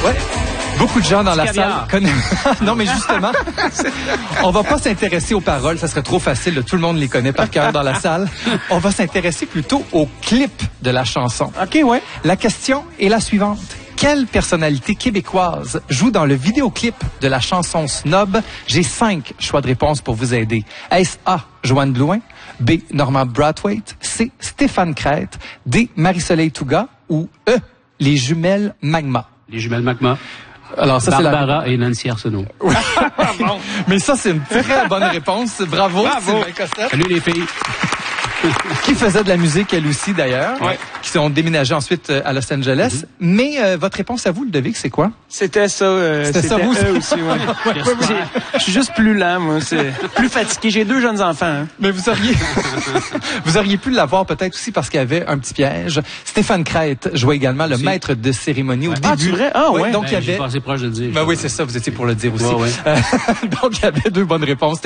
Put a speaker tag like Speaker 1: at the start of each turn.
Speaker 1: Ouais. Beaucoup de gens dans la salle connaissent. Non, mais justement, on va pas s'intéresser aux paroles, ça serait trop facile. Là. Tout le monde les connaît par cœur dans la salle. On va s'intéresser plutôt au clip de la chanson.
Speaker 2: OK, ouais.
Speaker 1: La question est la suivante. Quelle personnalité québécoise joue dans le vidéoclip de la chanson Snob? J'ai 5 choix de réponse pour vous aider. Est-ce A, Joanne Blouin, B, Normand Brathwaite, C, Stéphane Crête, D, Marie-Soleil Touga ou E, les jumelles Magma?
Speaker 3: Les jumelles Magma.
Speaker 1: Alors ça,
Speaker 3: Barbara
Speaker 1: c'est
Speaker 3: et Nancy Arsenault.
Speaker 1: bon. Mais ça, c'est une très bonne réponse. Bravo. Sylvain Cossette.
Speaker 3: Salut les filles.
Speaker 1: Qui faisait de la musique, elle aussi, d'ailleurs.
Speaker 2: Ouais.
Speaker 1: Qui sont déménagés ensuite à Los Angeles. Mais votre réponse à vous, Ludovic, c'est quoi?
Speaker 2: C'était ça.
Speaker 1: C'était ça, vous
Speaker 2: aussi, ouais. Je suis juste plus lent, moi. C'est plus fatigué. J'ai 2 jeunes enfants. Hein.
Speaker 1: Mais vous auriez pu l'avoir peut-être aussi parce qu'il y avait un petit piège. Stéphane Crête jouait également le maître de cérémonie au début.
Speaker 2: Ah, c'est vrai? Ah, ouais.
Speaker 1: Donc, il y avait...
Speaker 3: J'ai passé proche de le dire.
Speaker 1: Ben oui, c'est ça, vous étiez pour le dire aussi.
Speaker 3: Ouais.
Speaker 1: Donc, il y avait 2 bonnes réponses.